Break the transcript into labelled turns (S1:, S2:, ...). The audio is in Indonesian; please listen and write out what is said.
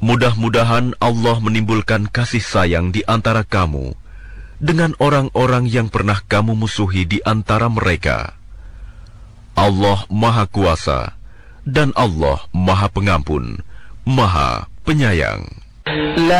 S1: Mudah-mudahan Allah menimbulkan kasih sayang di antara kamu dengan orang-orang yang pernah kamu musuhi di antara mereka. Allah Maha Kuasa dan Allah Maha Pengampun, Maha Penyayang.